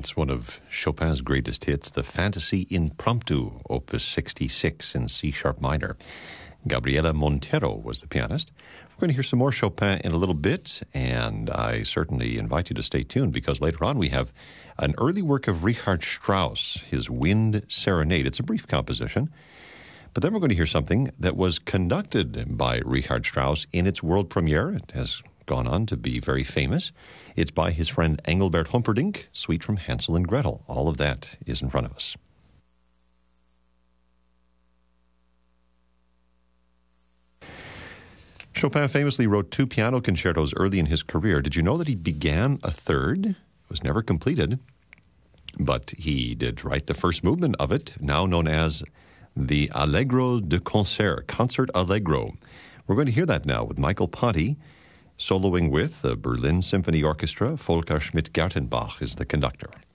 It's one of Chopin's greatest hits, the Fantasy Impromptu, Opus 66 in C-sharp minor. Gabriela Montero was the pianist. We're going to hear some more Chopin in a little bit, and I certainly invite you to stay tuned because later on we have an early work of Richard Strauss, his Wind Serenade. It's a brief composition, but then we're going to hear something that was conducted by Richard Strauss in its world premiere. It has gone on to be very famous. It's by his friend Engelbert Humperdinck, Suite from Hansel and Gretel. All of that is in front of us. Chopin famously wrote 2 piano concertos early in his career. Did you know that he began a third? It was never completed, but he did write the first movement of it, now known as the Allegro de Concert, Concert Allegro. We're going to hear that now with Michael Ponti, soloing with the Berlin Symphony Orchestra. Volker Schmidt-Gertenbach is the conductor.